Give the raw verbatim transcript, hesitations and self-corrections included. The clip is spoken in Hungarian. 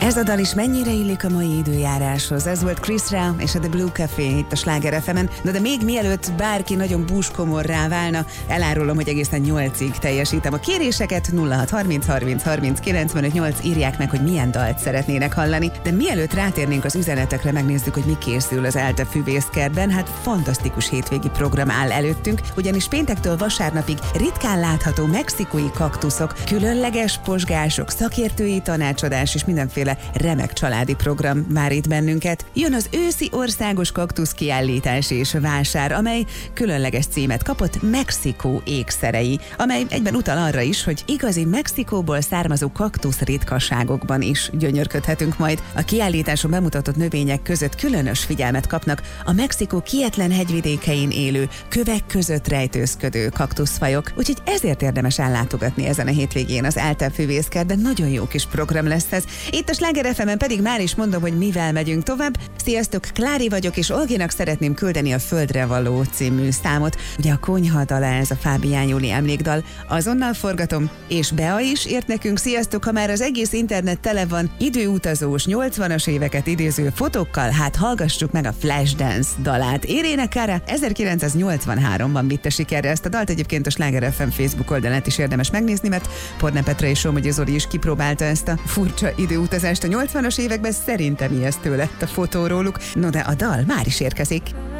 Ez a dal is mennyire illik a mai időjáráshoz. Ez volt Chris Rea és a The Blue Café itt a Sláger ef emen. Na de még mielőtt bárki nagyon búskomorrá válna, elárulom, hogy egészen nyolcig teljesítem a kéréseket. nulla hat harminc harminc harminc kilencvenöt nyolc írják meg, hogy milyen dalt szeretnének hallani. De mielőtt rátérnénk az üzenetekre, megnézzük, hogy mi készül az ELTE Füvészkertben. Hát fantasztikus hétvégi program áll előttünk, ugyanis péntektől vasárnapig ritkán látható mexikói kaktuszok, különleges pozsgások, szakértői tanácsadás és mindenféle remek családi program vár itt bennünket. Jön az őszi országos kaktusz kiállítás és vásár, amely különleges címet kapott Mexikó ékszerei, amely egyben utal arra is, hogy igazi Mexikóból származó kaktusz ritkaságokban is gyönyörködhetünk majd. A kiállításon bemutatott növények között különös figyelmet kapnak a Mexikó kietlen hegyvidékein élő, kövek között rejtőzködő kaktuszfajok, úgyhogy ezért érdemes ellátogatni ezen a hétvégén az ELTE Füvészkertben. Nagyon jó kis program lesz ez. Itt a Sláger ef emen pedig már is mondom, hogy mivel megyünk tovább. Sziasztok, Klári vagyok, és Olginak szeretném küldeni a Földre való című számot. Ugye a konyha dala, ez a Fábián Júli emlékdal. Azonnal forgatom, és Bea is írt nekünk: sziasztok, ha már az egész internet tele van időutazós, nyolcvanas éveket idéző fotókkal, hát hallgassuk meg a Flashdance dalát. Irene Cara ezerkilencszáznyolcvanháromban vitte sikerre ezt a dalt, egyébként a Sláger ef em Facebook oldalát is érdemes megnézni, mert Porne Petra és Somogyi Zoli is kipróbálta ezt a furcsa időutazást a nyolcvanas években, szerintem ijesztő lett a fotó róluk. No de a dal már is érkezik.